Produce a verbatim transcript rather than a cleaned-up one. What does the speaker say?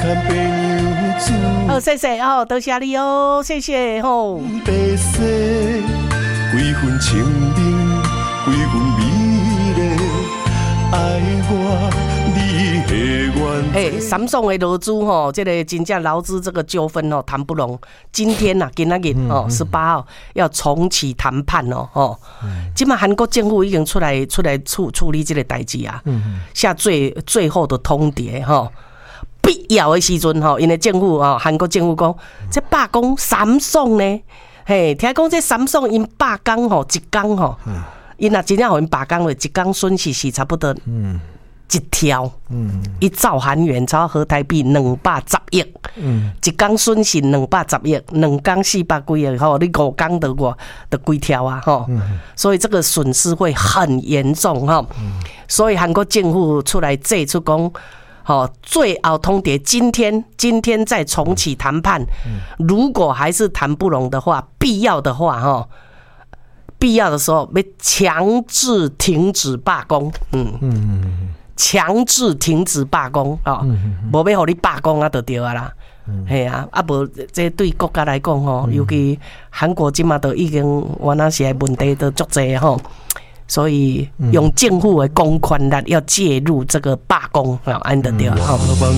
好，谢谢哦，多谢你哦，谢谢吼。白色，几分清明，几分美丽，爱我你的缘。哎，三宋的劳资吼，这个真正劳资这个纠纷哦，谈不拢。今天呐、啊，今仔日哦，十八号要重启谈判哦，吼。今嘛韩国政府已经出来出来处处理这个代志啊，下最最后的通牒吼。必要的时阵吼，因为政府吼，韩国政府讲，这罢工三爽呢，嘿，听讲这三爽因罢工吼，一工吼，因若真正互因罢工了，一工损失是差不多一条，一兆韩元，差合台币两百十亿，一工损失两百十亿，两工四百几亿吼，你五工得我得几条啊吼，所以这个损失会很严重吼，所以韩国政府出来祭出讲。好，最后通牒，今天今天再重启谈判。如果还是谈不拢的话，必要的话，哈，必要的时候要强制停止罢工。嗯嗯，强制停止罢工啊，无要互你罢工啊，就对啊啦。系啊，啊无这对国家来讲吼，尤其韩国今嘛都已经原来是问题都足济吼。所以用政府的公权力要介入这个罢工，啊，安得掉哈。